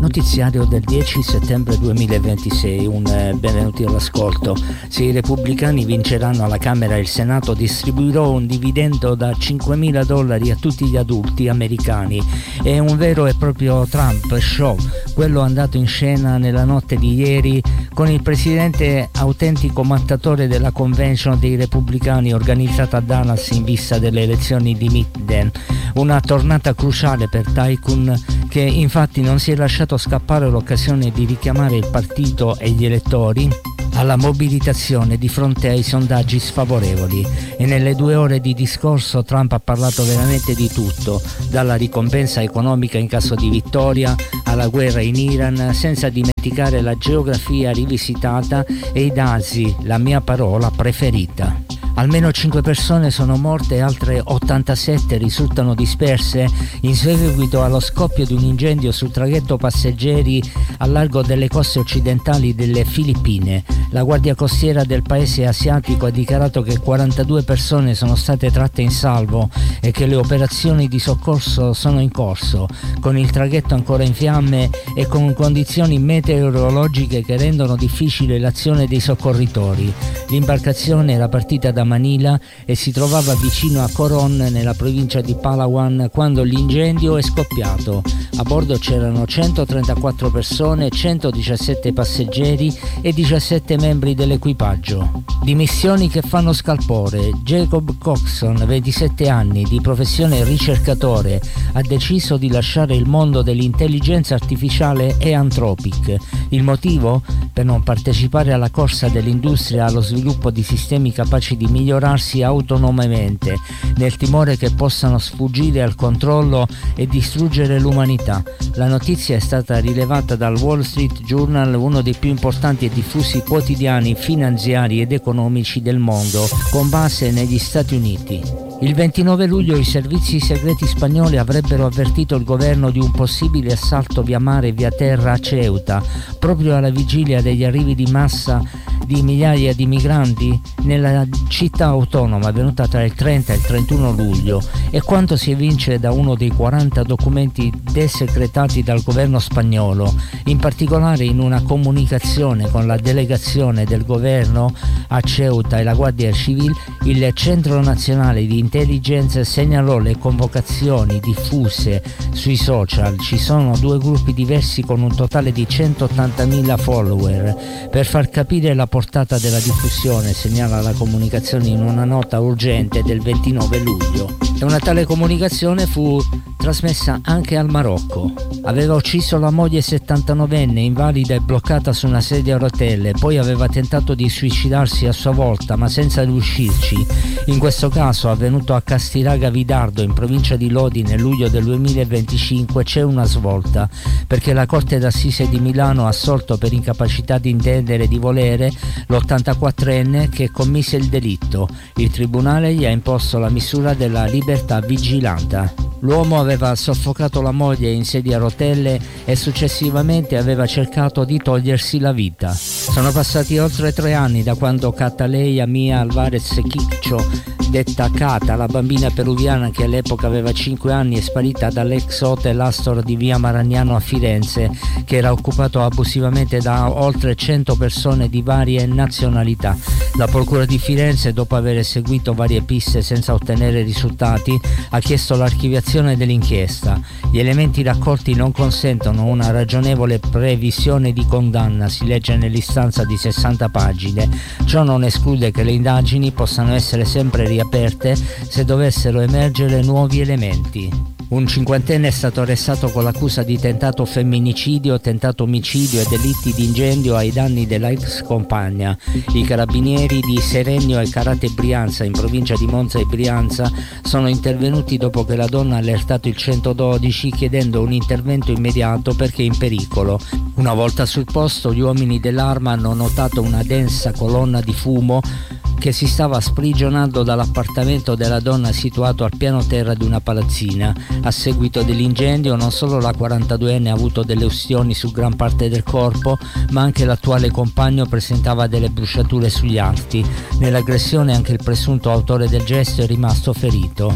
notiziario del 10 settembre 2026, benvenuti all'ascolto. Se i repubblicani vinceranno alla Camera e il Senato, distribuirò un dividendo da $5.000 a tutti gli adulti americani. È un vero e proprio Trump show, quello andato in scena nella notte di ieri con il presidente autentico mattatore della convention dei repubblicani organizzata a Dallas in vista delle elezioni di Midterm. Una tornata cruciale per Tycoon, che infatti non si è lasciato scappare l'occasione di richiamare il partito e gli elettori alla mobilitazione di fronte ai sondaggi sfavorevoli. E nelle 2 ore di discorso Trump ha parlato veramente di tutto, dalla ricompensa economica in caso di vittoria alla guerra in Iran, senza dimenticare la geografia rivisitata e i dazi, la mia parola preferita. Almeno 5 persone sono morte e altre 87 risultano disperse in seguito allo scoppio di un incendio sul traghetto passeggeri al largo delle coste occidentali delle Filippine. La Guardia Costiera del paese asiatico ha dichiarato che 42 persone sono state tratte in salvo e che le operazioni di soccorso sono in corso, con il traghetto ancora in fiamme e con condizioni meteorologiche che rendono difficile l'azione dei soccorritori. L'imbarcazione era partita da Manila e si trovava vicino a Coron, nella provincia di Palawan, quando l'incendio è scoppiato. A bordo c'erano 134 persone, 117 passeggeri e 17 membri dell'equipaggio. Dimissioni che fanno scalpore. Jacob Coxon, 27 anni, di professione ricercatore, ha deciso di lasciare il mondo dell'intelligenza artificiale e Anthropic. Il motivo? Per non partecipare alla corsa dell'industria allo sviluppo di sistemi capaci di migliorarsi autonomamente, nel timore che possano sfuggire al controllo e distruggere l'umanità. La notizia è stata rilevata dal Wall Street Journal, uno dei più importanti e diffusi quotidiani finanziari ed economici del mondo, con base negli Stati Uniti. Il 29 luglio i servizi segreti spagnoli avrebbero avvertito il governo di un possibile assalto via mare e via terra a Ceuta, proprio alla vigilia degli arrivi di massa di migliaia di migranti nella città autonoma avvenuta tra il 30 e il 31 luglio, e quanto si evince da uno dei 40 documenti desecretati dal governo spagnolo, in particolare in una comunicazione con la delegazione del governo a Ceuta e la Guardia Civile. Il Centro Nazionale di Intelligence segnalò le convocazioni diffuse sui social. Ci sono 2 gruppi diversi con un totale di 180.000 follower. Per far capire la portata della diffusione, segnala la comunicazione in una nota urgente del 29 luglio. E una tale comunicazione fu trasmessa anche al Marocco. Aveva ucciso la moglie 79enne, invalida e bloccata su una sedia a rotelle, poi aveva tentato di suicidarsi a sua volta, ma senza riuscirci. In questo caso, avvenuto a Castiraga Vidardo, in provincia di Lodi, nel luglio del 2025, c'è una svolta, perché la Corte d'Assise di Milano ha assolto per incapacità di intendere e di volere l'84enne che commise il delitto. Il tribunale gli ha imposto la misura della libertà vigilata. L'uomo aveva soffocato la moglie in sedia a rotelle e successivamente aveva cercato di togliersi la vita. Sono passati oltre 3 anni da quando Cataleya Mia Alvarez Quicho, detta Cata, la bambina peruviana che all'epoca aveva 5 anni, è sparita dall'ex hotel Astor di via Maragnano a Firenze, che era occupato abusivamente da oltre 100 persone di varie nazionalità. La procura di Firenze, dopo aver seguito varie piste senza ottenere risultati, ha chiesto l'archiviazione dell'inchiesta. Gli elementi raccolti non consentono una ragionevole previsione di condanna, si legge nell'istanza di 60 pagine. Ciò non esclude che le indagini possano essere sempre riaperte se dovessero emergere nuovi elementi. Un 50enne è stato arrestato con l'accusa di tentato femminicidio, tentato omicidio e delitti di incendio ai danni della ex compagna. I carabinieri di Serenio e Carate Brianza, in provincia di Monza e Brianza, sono intervenuti dopo che la donna ha allertato il 112 chiedendo un intervento immediato perché in pericolo. Una volta sul posto, gli uomini dell'Arma hanno notato una densa colonna di fumo che si stava sprigionando dall'appartamento della donna situato al piano terra di una palazzina. A seguito dell'incendio non solo la 42enne ha avuto delle ustioni su gran parte del corpo, ma anche l'attuale compagno presentava delle bruciature sugli arti. Nell'aggressione anche il presunto autore del gesto è rimasto ferito.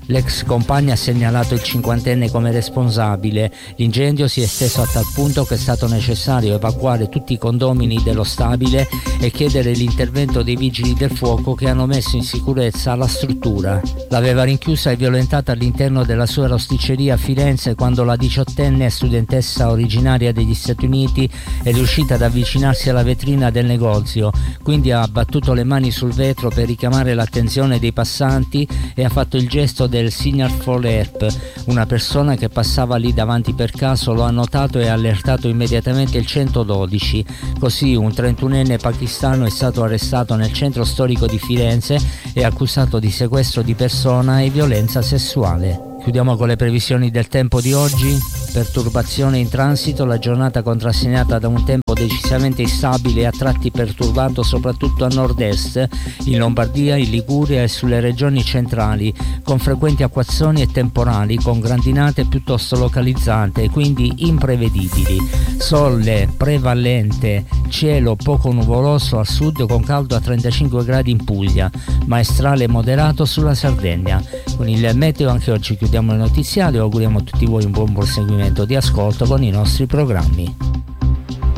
L'ex compagna ha segnalato il 50enne come responsabile. L'incendio si è esteso a tal punto che è stato necessario evacuare tutti i condomini dello stabile e chiedere l'intervento dei vigili del fuoco che hanno messo in sicurezza la struttura. L'aveva rinchiusa e violentata all'interno della sua rosticceria a Firenze quando la 18enne studentessa originaria degli Stati Uniti è riuscita ad avvicinarsi alla vetrina del negozio, quindi ha battuto le mani sul vetro per richiamare l'attenzione dei passanti e ha fatto il gesto del Signal for Help. Una persona che passava lì davanti per caso lo ha notato e ha allertato immediatamente il 112. Così un 31enne pakistano è stato arrestato nel centro storico di Firenze e accusato di sequestro di persona e violenza sessuale. Chiudiamo con le previsioni del tempo di oggi. Perturbazione in transito, la giornata contrassegnata da un tempo decisamente instabile e a tratti perturbato soprattutto a nord-est, in Lombardia, in Liguria e sulle regioni centrali, con frequenti acquazzoni e temporali, con grandinate piuttosto localizzate e quindi imprevedibili. Sole prevalente, cielo poco nuvoloso al sud con caldo a 35 gradi in Puglia, maestrale moderato sulla Sardegna. Con il meteo anche oggi chiudiamo il notiziario e auguriamo a tutti voi un buon proseguimento di ascolto con i nostri programmi.